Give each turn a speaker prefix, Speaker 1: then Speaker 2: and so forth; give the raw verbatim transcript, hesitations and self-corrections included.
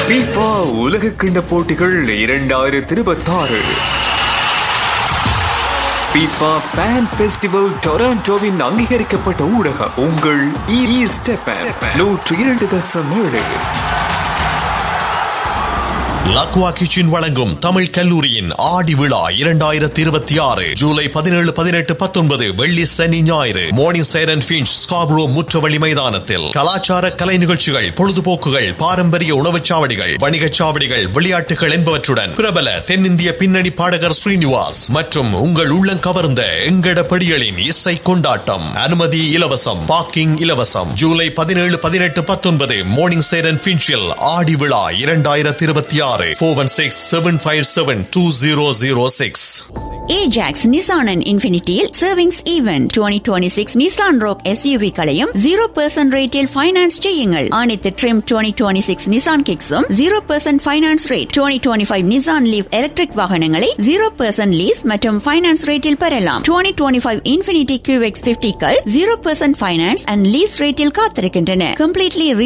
Speaker 1: FIFA உலக கிண்ண போட்டிகள் இரண்டாயிரத்தி இருபத்தி ஆறு FIFA Fan Festival டொராண்டோவின் அங்கீகரிக்கப்பட்ட ஊடகம் உங்கள் ஈஸ்ட் எஃப்எம் நூற்று இரண்டு தசம் ஏழு.
Speaker 2: லக்வா கிச்சன் வழங்கும் தமிழ் கல்லூரியின் ஆடி விழா இரண்டாயிரத்தி இருபத்தி ஆறு ஜூலை பதினேழு பதினெட்டு பத்தொன்பது வெள்ளி சனி ஞாயிறு மார்னிங் சைரன் பீச் ஸ்காப்ரோ முற்றவழி மைதானத்தில் கலாச்சார கலை நிகழ்ச்சிகள், பொழுதுபோக்குகள், பாரம்பரிய உணவுச் சாவடிகள், வணிகச் சாவடிகள், விளையாட்டுகள் என்பவற்றுடன் பிரபல தென்னிந்திய பின்னணி பாடகர் ஸ்ரீனிவாஸ் மற்றும் உங்கள் உள்ளம் கவர்ந்த எங்கட படிகளின் இசை கொண்டாட்டம். அனுமதி இலவசம், பார்க்கிங் இலவசம். ஜூலை பதினேழு பதினெட்டு பத்தொன்பது மார்னிங் சைரன் பீச்சில் ஆடி விழா இரண்டாயிரத்தி இருபத்தி ஆறு. four one six, seven five seven, two zero zero six.
Speaker 3: Ajax Nissan and Infinityயில் savings event twenty twenty-six Nissan Rogue S U V களையும் zero percent ரேட்டில் ஃபைனான்ஸ் செய்யுங்கள். அனைத்து trim twenty twenty-six Nissan Kicks-உம் zero percent finance rate. twenty twenty-five Nissan Leaf electric வாகனங்களை zero percent lease மற்றும் finance ரேட்டில் பெறலாம். twenty twenty-five Infinity Q X fifty கள் zero percent finance and lease ரேட்டில் காத்திருக்கின்றன. கம்ப்ளீட்லி